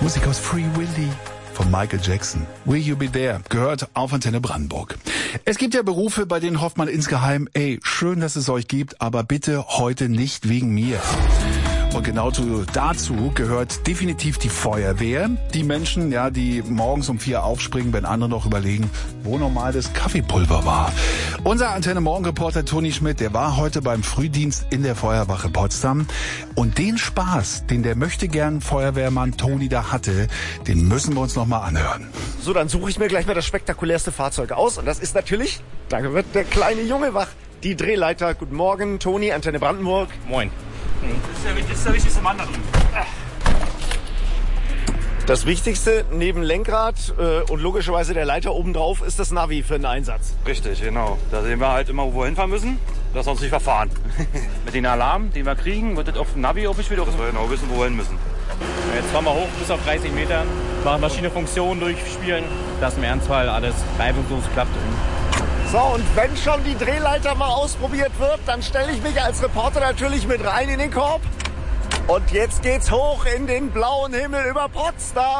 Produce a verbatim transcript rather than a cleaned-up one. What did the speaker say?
Musik aus Free Willy von Michael Jackson. Will You Be There gehört auf Antenne Brandenburg. Es gibt ja Berufe, bei denen hofft man insgeheim, ey, schön, dass es euch gibt, aber bitte heute nicht wegen mir. Und genau dazu gehört definitiv die Feuerwehr. Die Menschen, ja, die morgens um vier aufspringen, wenn andere noch überlegen, wo normal das Kaffeepulver war. Unser Antenne-Morgen-Reporter Toni Schmidt, der war heute beim Frühdienst in der Feuerwache Potsdam. Und den Spaß, den der möchtegern Feuerwehrmann Toni da hatte, den müssen wir uns noch mal anhören. So, dann suche ich mir gleich mal das spektakulärste Fahrzeug aus. Und das ist natürlich, da wird der kleine Junge wach, die Drehleiter. Guten Morgen, Toni, Antenne Brandenburg. Moin. Das ist, der, das ist der wichtigste Mann da drin. Das Wichtigste neben Lenkrad äh, und logischerweise der Leiter obendrauf ist das Navi für den Einsatz. Richtig, genau. Da sehen wir halt immer, wo wir hinfahren müssen, dass wir uns nicht verfahren. Mit den Alarm, den wir kriegen, wird das auf dem Navi aufgespielt, dass wir genau wissen, wo wir hin müssen. Jetzt fahren wir hoch bis auf dreißig Meter, machen verschiedene Funktionen durchspielen, dass im Ernstfall alles reibungslos klappt. So, und wenn schon die Drehleiter mal ausprobiert wird, dann stelle ich mich als Reporter natürlich mit rein in den Korb. Und jetzt geht's hoch in den blauen Himmel über Potsdam.